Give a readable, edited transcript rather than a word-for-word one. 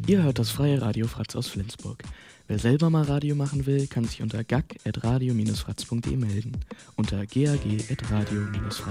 Ihr hört das freie Radio Fratz aus Flensburg. Wer selber mal Radio machen will, kann sich unter gag@radio-fratz.de melden. Unter gag@radio-fratz.de.